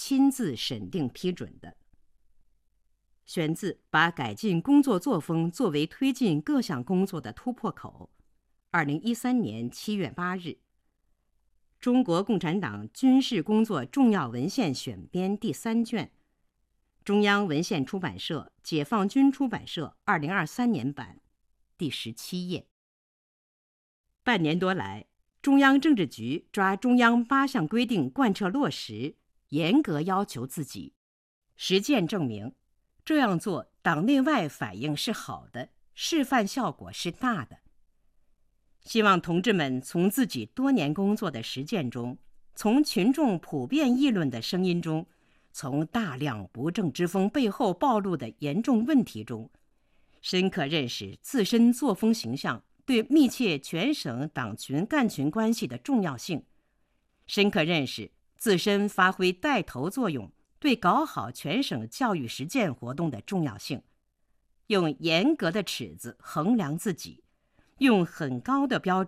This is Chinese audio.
亲自审定批准的。选自《把改进工作作风作为推进各项工作的突破口》，2013年7月8日。中国共产党军事工作重要文献选编第3卷，中央文献出版社解放军出版社2023年版，第17页。半年多来，中央政治局抓中央8项规定贯彻落实，严格要求自己。实践证明，这样做党内外反应是好的，示范效果是大的。希望同志们从自己多年工作的实践中，从群众普遍议论的声音中，从大量不正之风背后暴露的严重问题中，深刻认识自身作风形象对密切全省党群干群关系的重要性，深刻认识自身发挥带头作用对搞好全省教育实践活动的重要性，用严格的尺子衡量自己，用很高的标准